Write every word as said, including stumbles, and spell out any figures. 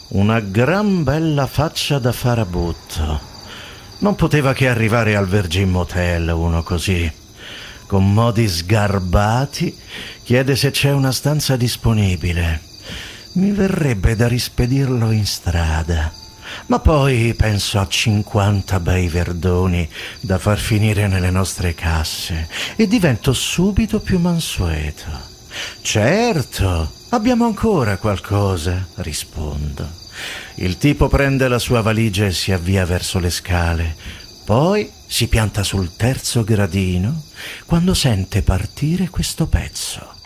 Una gran bella faccia da farabutto. Non poteva che arrivare al Virgin Motel uno così, con modi sgarbati, chiede se c'è una stanza disponibile. Mi verrebbe da rispedirlo in strada, ma poi penso a cinquanta bei verdoni da far finire nelle nostre casse e divento subito più mansueto. Certo, abbiamo ancora qualcosa, rispondo. Il tipo prende la sua valigia e si avvia verso le scale. Poi si pianta sul terzo gradino quando sente partire questo pezzo.